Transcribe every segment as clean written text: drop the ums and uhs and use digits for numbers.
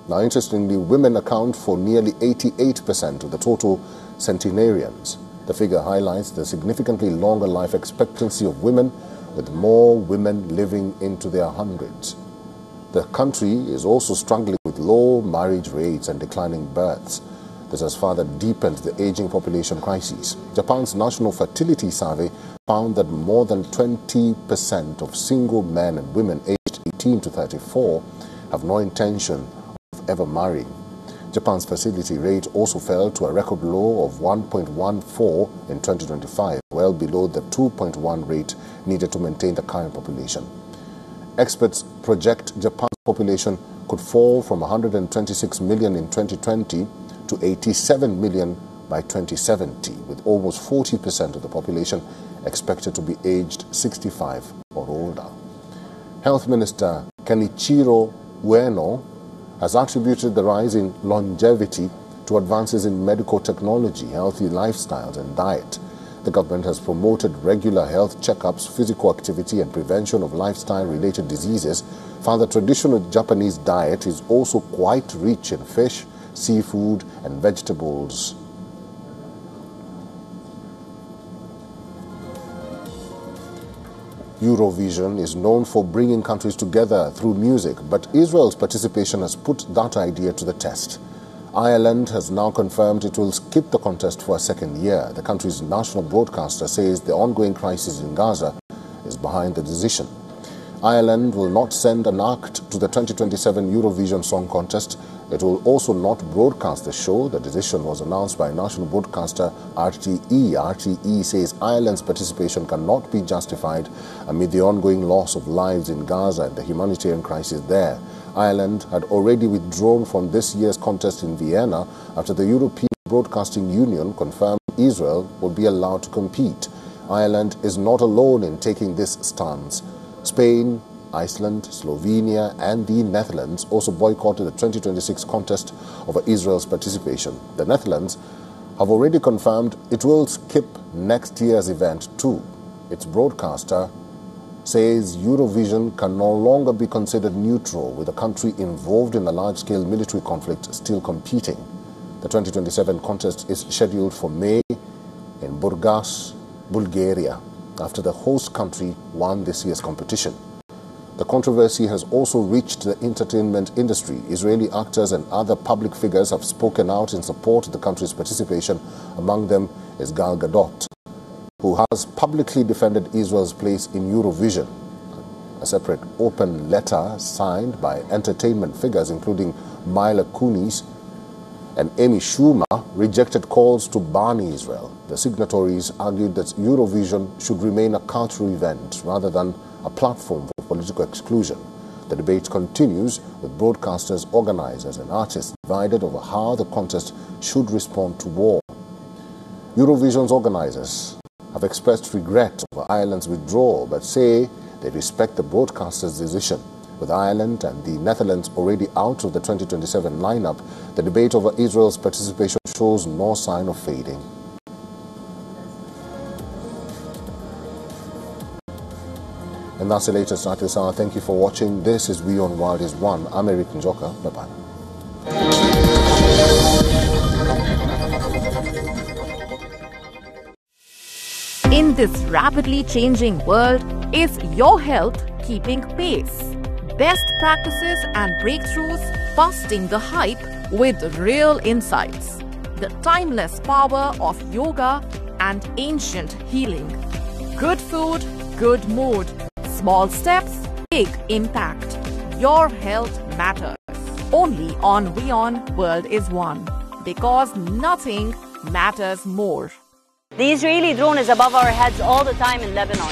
Now, interestingly, women account for nearly 88% of the total centenarians. The figure highlights the significantly longer life expectancy of women, with more women living into their hundreds. The country is also struggling with low marriage rates and declining births. This has further deepened the aging population crisis. Japan's National Fertility Survey found that more than 20% of single men and women aged 18 to 34 have no intention of ever marrying. Japan's fertility rate also fell to a record low of 1.14 in 2025, well below the 2.1 rate needed to maintain the current population. Experts project Japan's population could fall from 126 million in 2020 to 87 million by 2070, with almost 40% of the population expected to be aged 65 or older. Health Minister Kenichiro Ueno has attributed the rise in longevity to advances in medical technology, healthy lifestyles and diet. The government has promoted regular health checkups, physical activity and prevention of lifestyle-related diseases. Found the traditional Japanese diet is also quite rich in fish, seafood and vegetables. Eurovision is known for bringing countries together through music, but Israel's participation has put that idea to the test. Ireland has now confirmed it will skip the contest for a second year. The country's national broadcaster says the ongoing crisis in Gaza is behind the decision. Ireland will not send an act to the 2027 Eurovision Song Contest. It will also not broadcast the show. The decision was announced by national broadcaster RTE. RTE says Ireland's participation cannot be justified amid the ongoing loss of lives in Gaza and the humanitarian crisis there. Ireland had already withdrawn from this year's contest in Vienna after the European Broadcasting Union confirmed Israel would be allowed to compete. Ireland is not alone in taking this stance. Spain, Iceland, Slovenia and the Netherlands also boycotted the 2026 contest over Israel's participation. The Netherlands have already confirmed it will skip next year's event too. Its broadcaster says Eurovision can no longer be considered neutral, with the country involved in a large-scale military conflict still competing. The 2027 contest is scheduled for May in Burgas, Bulgaria, after the host country won this year's competition. The controversy has also reached the entertainment industry. Israeli actors and other public figures have spoken out in support of the country's participation. Among them is Gal Gadot, who has publicly defended Israel's place in Eurovision. A separate open letter signed by entertainment figures including Mila Kunis and Amy Schumer rejected calls to ban Israel. The signatories argued that Eurovision should remain a cultural event rather than a platform for political exclusion. The debate continues, with broadcasters, organizers and artists divided over how the contest should respond to war. Eurovision's organizers have expressed regret over Ireland's withdrawal, but say they respect the broadcaster's decision. With Ireland and the Netherlands already out of the 2027 lineup, the debate over Israel's participation shows no sign of fading. And that's the latest at this hour. Thank you for watching. This is We on World is One. I'm Eric Njoka. Bye-bye. In this rapidly changing world, is your health keeping pace? Best practices and breakthroughs busting the hype with real insights. The timeless power of yoga and ancient healing. Good food, good mood. Small steps, big impact. Your health matters. Only on WION World is One. Because nothing matters more. The Israeli drone is above our heads all the time in Lebanon.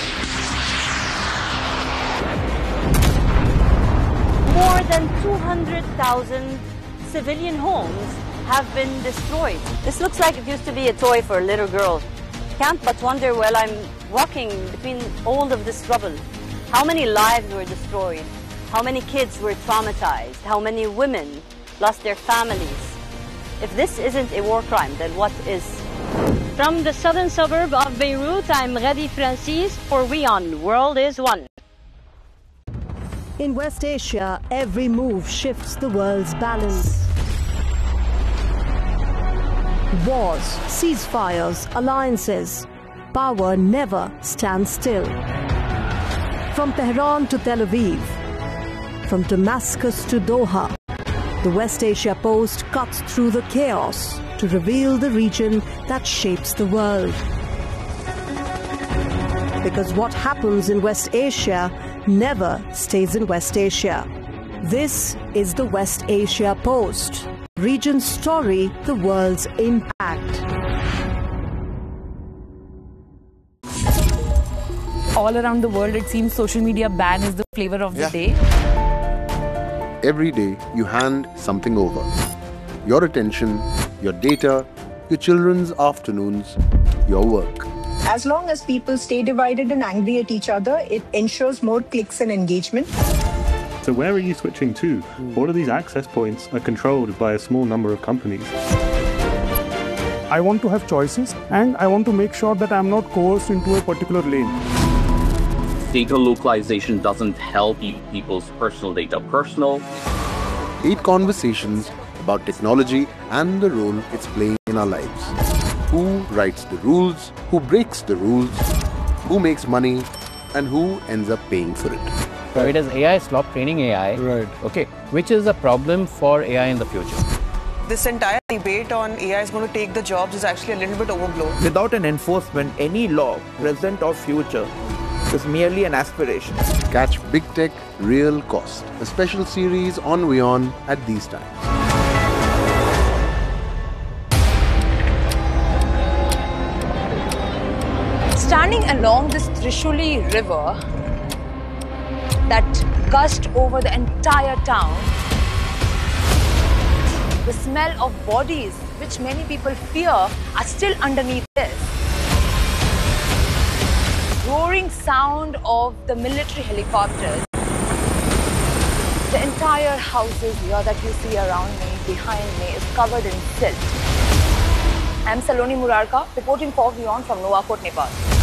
More than 200,000 civilian homes have been destroyed. This looks like it used to be a toy for a little girl. Can't but wonder while I'm walking between all of this rubble, how many lives were destroyed, how many kids were traumatized, how many women lost their families. If this isn't a war crime, then what is? From the southern suburb of Beirut, I'm Radi Francis for WION World is One. In West Asia, every move shifts the world's balance. Wars, ceasefires, alliances. Power never stands still. From Tehran to Tel Aviv, from Damascus to Doha, the West Asia Post cuts through the chaos to reveal the region that shapes the world. Because what happens in West Asia never stays in West Asia. This is the West Asia Post. Region's story, the world's impact. All around the world, it seems social media ban is the flavor of the day. Every day, you hand something over. Your attention, your data, your children's afternoons, your work. As long as people stay divided and angry at each other, it ensures more clicks and engagement. So where are you switching to? All of these access points are controlled by a small number of companies. I want to have choices, and I want to make sure that I'm not coerced into a particular lane. Data localization doesn't help keep people's personal data personal. 8 conversations about technology and the role it's playing in our lives. Who writes the rules, who breaks the rules, who makes money, and who ends up paying for it. So it is AI stop training AI, okay, which is a problem for AI in the future. This entire debate on AI is going to take the jobs is actually a little bit overblown. Without an enforcement, any law, present or future, is merely an aspiration. Catch Big Tech, Real Cost, a special series on WION at these times. Standing along this Trishuli river that gushed over the entire town, the smell of bodies, which many people fear, are still underneath this. Roaring sound of the military helicopters. The entire houses here that you see around me, behind me, is covered in silt. I'm Saloni Murarka, reporting for WION from Nuwakot, Nepal.